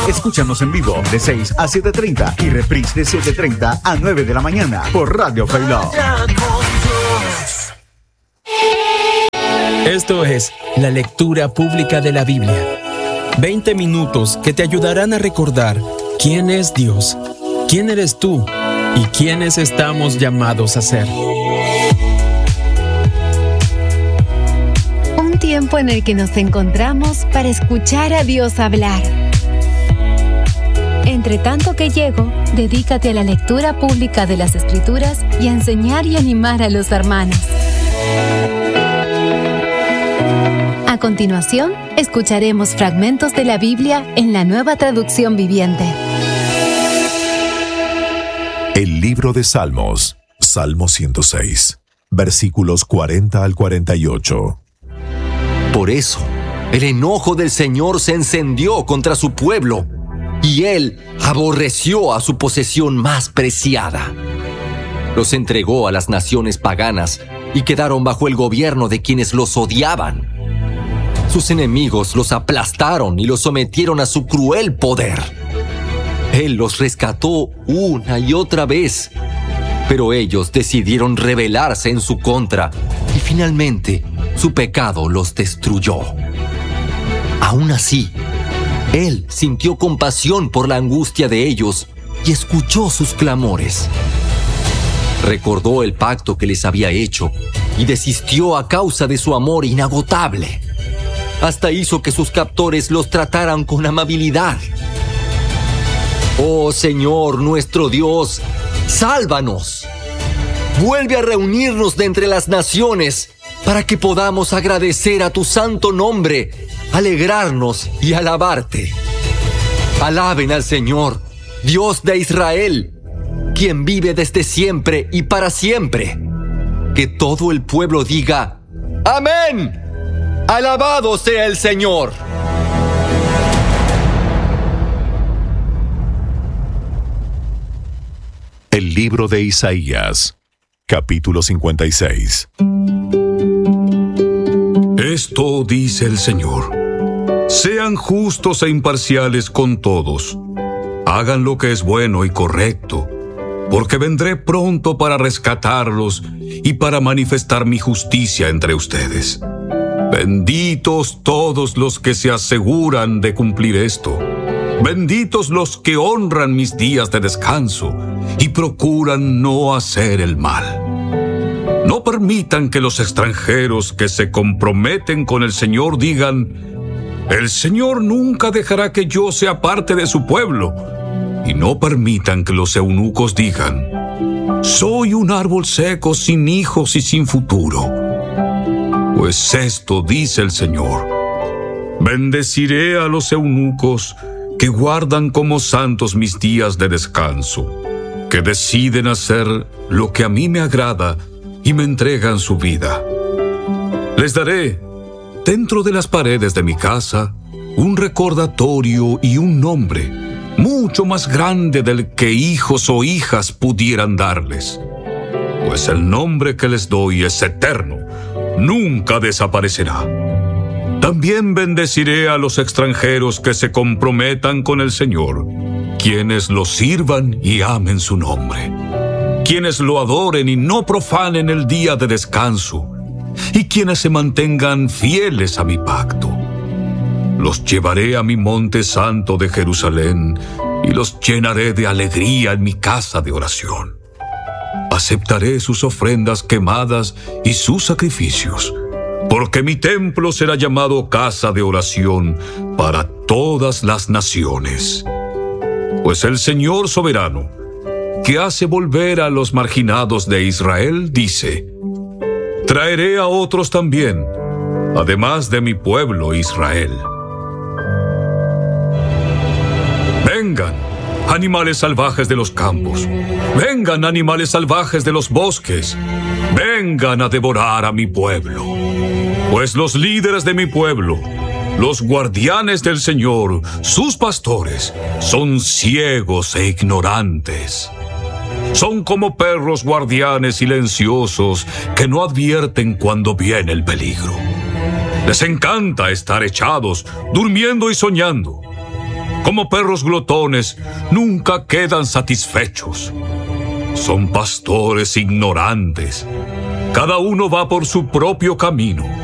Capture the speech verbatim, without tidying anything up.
Escúchanos en vivo de seis a siete treinta y reprise de siete treinta a nueve de la mañana por Radio Failó. Esto es la lectura pública de la Biblia. veinte minutos que te ayudarán a recordar quién es Dios, quién eres tú y quiénes estamos llamados a ser. Un tiempo en el que nos encontramos para escuchar a Dios hablar. Entre tanto que llego, dedícate a la lectura pública de las Escrituras y a enseñar y animar a los hermanos. A continuación, escucharemos fragmentos de la Biblia en la Nueva Traducción Viviente. El libro de Salmos, Salmo ciento seis, versículos cuarenta al cuarenta y ocho. Por eso, el enojo del Señor se encendió contra su pueblo, y Él aborreció a su posesión más preciada. Los entregó a las naciones paganas y quedaron bajo el gobierno de quienes los odiaban. Sus enemigos los aplastaron y los sometieron a su cruel poder. Él los rescató una y otra vez, pero ellos decidieron rebelarse en su contra y finalmente su pecado los destruyó. Aún así, Él sintió compasión por la angustia de ellos y escuchó sus clamores. Recordó el pacto que les había hecho y desistió a causa de su amor inagotable. Hasta hizo que sus captores los trataran con amabilidad. Oh Señor, nuestro Dios, sálvanos. Vuelve a reunirnos de entre las naciones para que podamos agradecer a tu santo nombre, alegrarnos y alabarte. Alaben al Señor, Dios de Israel, quien vive desde siempre y para siempre. Que todo el pueblo diga, ¡Amén! ¡Alabado sea el Señor! El libro de Isaías, capítulo cincuenta y seis. Esto dice el Señor: sean justos e imparciales con todos. Hagan lo que es bueno y correcto, porque vendré pronto para rescatarlos y para manifestar mi justicia entre ustedes. Benditos todos los que se aseguran de cumplir esto. Benditos los que honran mis días de descanso y procuran no hacer el mal. No permitan que los extranjeros que se comprometen con el Señor digan: el Señor nunca dejará que yo sea parte de su pueblo. Y no permitan que los eunucos digan: soy un árbol seco, sin hijos y sin futuro. Pues esto dice el Señor: bendeciré a los eunucos que guardan como santos mis días de descanso, que deciden hacer lo que a mí me agrada y me entregan su vida. Les daré, dentro de las paredes de mi casa, un recordatorio y un nombre mucho más grande del que hijos o hijas pudieran darles. Pues el nombre que les doy es eterno, nunca desaparecerá. También bendeciré a los extranjeros que se comprometan con el Señor, quienes lo sirvan y amen su nombre, quienes lo adoren y no profanen el día de descanso, y quienes se mantengan fieles a mi pacto. Los llevaré a mi monte santo de Jerusalén y los llenaré de alegría en mi casa de oración. Aceptaré sus ofrendas quemadas y sus sacrificios, porque mi templo será llamado casa de oración para todas las naciones. Pues el Señor soberano, que hace volver a los marginados de Israel, dice: traeré a otros también, además de mi pueblo Israel. Vengan, animales salvajes de los campos. Vengan, animales salvajes de los bosques. Vengan a devorar a mi pueblo. Pues los líderes de mi pueblo, los guardianes del Señor, sus pastores, son ciegos e ignorantes. Son como perros guardianes silenciosos que no advierten cuando viene el peligro. Les encanta estar echados, durmiendo y soñando. Como perros glotones, nunca quedan satisfechos. Son pastores ignorantes. Cada uno va por su propio camino.